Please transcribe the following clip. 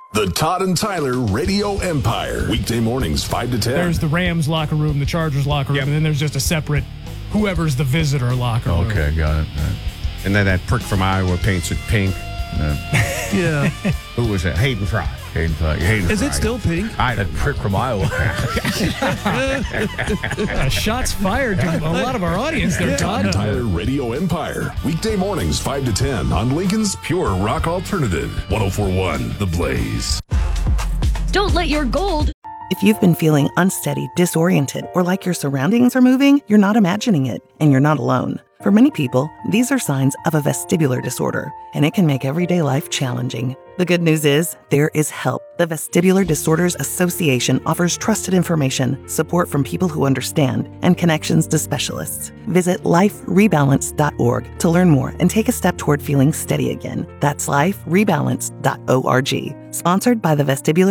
The Todd and Tyler Radio Empire. Weekday mornings, 5 to 10. There's the Rams locker room, the Chargers locker room, and then there's just a separate whoever's the visitor locker room. Okay, got it. Right. And then that prick from Iowa paints it pink. Yeah. Who was it? Hayden Fry. Is it still pink? That prick from Iowa. Shots fired to a lot of our audience there, Todd and Todd. Tyler Radio Empire. Weekday mornings, 5 to 10 on Lincoln's Pure Rock Alternative. 104.1 The Blaze. Don't let your gold. If you've been feeling unsteady, disoriented, or like your surroundings are moving, you're not imagining it, and you're not alone. For many people, these are signs of a vestibular disorder, and it can make everyday life challenging. The good news is, there is help. The Vestibular Disorders Association offers trusted information, support from people who understand, and connections to specialists. Visit liferebalance.org to learn more and take a step toward feeling steady again. That's liferebalance.org. Sponsored by the Vestibular